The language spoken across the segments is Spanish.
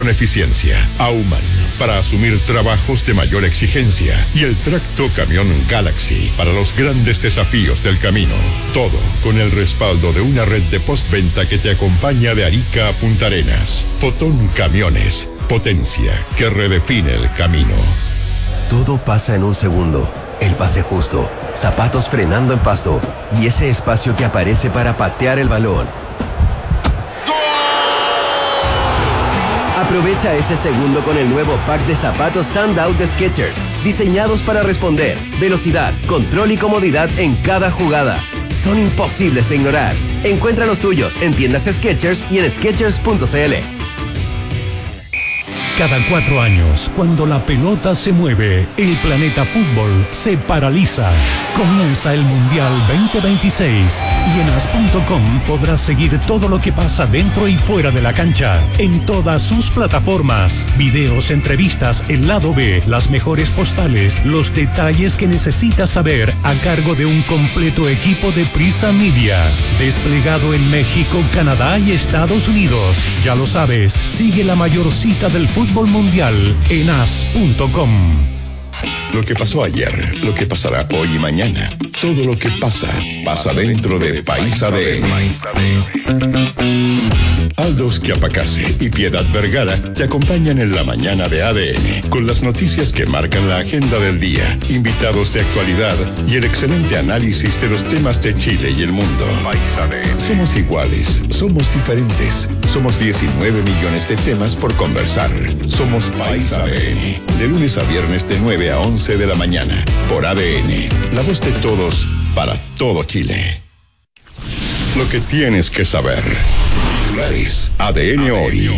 con eficiencia. Aumann, para asumir trabajos de mayor exigencia. Y el tracto camión Galaxy, para los grandes desafíos del camino. Todo con el respaldo de una red de postventa que te acompaña de Arica a Punta Arenas. Fotón Camiones, potencia que redefine el camino. Todo pasa en un segundo. El pase justo, zapatos frenando en pasto y ese espacio que aparece para patear el balón. Aprovecha ese segundo con el nuevo pack de zapatos Standout de Skechers, diseñados para responder, velocidad, control y comodidad en cada jugada. Son imposibles de ignorar. Encuentra los tuyos en tiendas Skechers y en Skechers.cl. Cada 4 años, cuando la pelota se mueve, el planeta fútbol se paraliza. Comienza el Mundial 2026 y en as.com podrás seguir todo lo que pasa dentro y fuera de la cancha, en todas sus plataformas. Videos, entrevistas, el lado B, las mejores postales, los detalles que necesitas saber a cargo de un completo equipo de Prisa Media. Desplegado en México, Canadá y Estados Unidos. Ya lo sabes, sigue la mayor cita del fútbol mundial en as.com. Lo que pasó ayer, lo que pasará hoy y mañana. Todo lo que pasa, pasa dentro de País ADN. Aldos Chiapacase y Piedad Vergara te acompañan en la mañana de ADN con las noticias que marcan la agenda del día, invitados de actualidad y el excelente análisis de los temas de Chile y el mundo. Somos iguales, somos diferentes, somos 19 millones de temas por conversar. Somos País ADN, de lunes a viernes de 9 a 11 de la mañana, por ADN, la voz de todos, para todo Chile. Lo que tienes que saber. ADN hoy.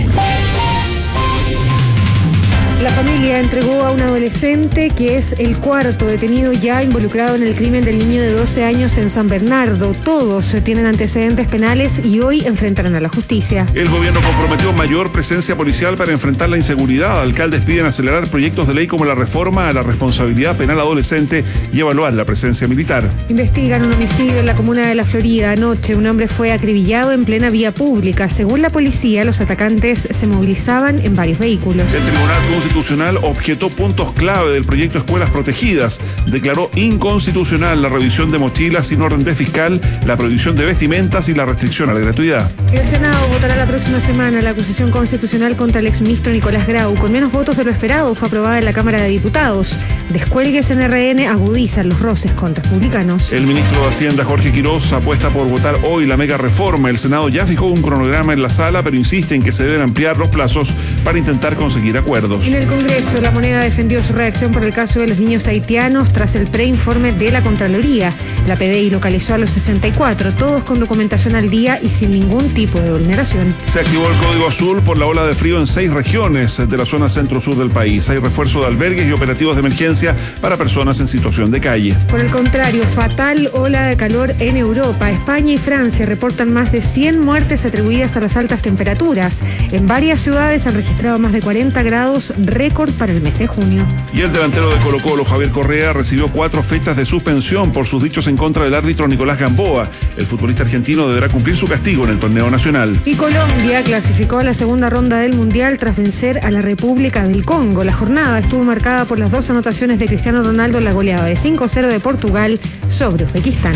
La familia entregó a un adolescente que es el cuarto detenido ya involucrado en el crimen del niño de 12 años en San Bernardo. Todos tienen antecedentes penales y hoy enfrentarán a la justicia. El gobierno comprometió mayor presencia policial para enfrentar la inseguridad. Alcaldes piden acelerar proyectos de ley como la reforma a la responsabilidad penal adolescente y evaluar la presencia militar. Investigan un homicidio en la comuna de La Florida. Anoche un hombre fue acribillado en plena vía pública. Según la policía, los atacantes se movilizaban en varios vehículos. El Tribunal Constitucional objetó puntos clave del proyecto Escuelas Protegidas. Declaró inconstitucional la revisión de mochilas sin orden de fiscal, la prohibición de vestimentas y la restricción a la gratuidad. El Senado votará la próxima semana la acusación constitucional contra el exministro Nicolás Grau. Con menos votos de lo esperado, fue aprobada en la Cámara de Diputados. Descuelgues en RN agudizan los roces con republicanos. El ministro de Hacienda, Jorge Quiroz, apuesta por votar hoy la mega reforma. El Senado ya fijó un cronograma en la sala, pero insiste en que se deben ampliar los plazos para intentar conseguir acuerdos. En el Congreso, La Moneda defendió su reacción por el caso de los niños haitianos tras el preinforme de la Contraloría. La PDI localizó a los 64, todos con documentación al día y sin ningún tipo de vulneración. Se activó el código azul por la ola de frío en 6 regiones de la zona centro-sur del país. Hay refuerzo de albergues y operativos de emergencia para personas en situación de calle. Por el contrario, fatal ola de calor en Europa. España y Francia reportan más de 100 muertes atribuidas a las altas temperaturas. En varias ciudades han registrado más de 40 grados, récord para el mes de junio. Y el delantero de Colo-Colo, Javier Correa, recibió 4 fechas de suspensión por sus dichos en contra del árbitro Nicolás Gamboa. El futbolista argentino deberá cumplir su castigo en el torneo nacional. Y Colombia clasificó a la segunda ronda del Mundial tras vencer a la República del Congo. La jornada estuvo marcada por las 2 anotaciones de Cristiano Ronaldo en la goleada de 5-0 de Portugal sobre Uzbekistán.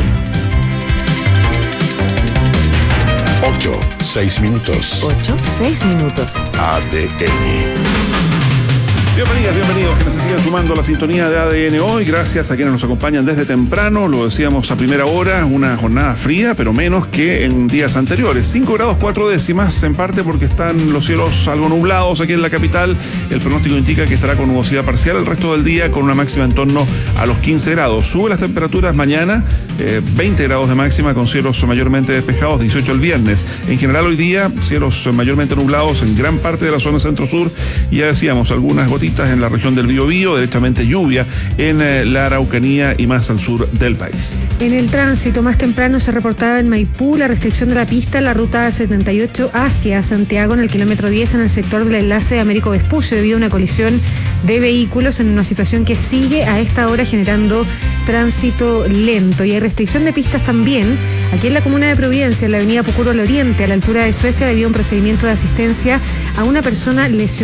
6 minutos. 6 minutos. ADN. Bienvenidos que se sigan sumando a la sintonía de ADN hoy. Gracias a quienes nos acompañan desde temprano. Lo decíamos a primera hora, una jornada fría, pero menos que en días anteriores. 5 grados 4 décimas, en parte porque están los cielos algo nublados aquí en la capital. El pronóstico indica que estará con nubosidad parcial el resto del día, con una máxima en torno a los 15 grados. Sube las temperaturas mañana, 20 grados de máxima con cielos mayormente despejados, 18 el viernes. En general hoy día, cielos mayormente nublados en gran parte de la zona centro-sur. Y ya decíamos, algunas gotitas en la región del Biobío, derechamente lluvia en la Araucanía y más al sur del país. En el tránsito, más temprano se reportaba en Maipú la restricción de la pista en la ruta 78 hacia Santiago en el kilómetro 10 en el sector del enlace de Américo Vespucio debido a una colisión de vehículos en una situación que sigue a esta hora generando tránsito lento. Y hay restricción de pistas también aquí en la comuna de Providencia, en la avenida Pucuro al Oriente, a la altura de Suecia, debido a un procedimiento de asistencia a una persona lesionada